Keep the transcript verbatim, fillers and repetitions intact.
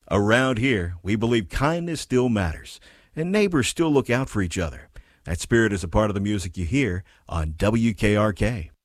Around here, we believe kindness still matters, and neighbors still look out for each other. That spirit is a part of the music you hear on W K R K.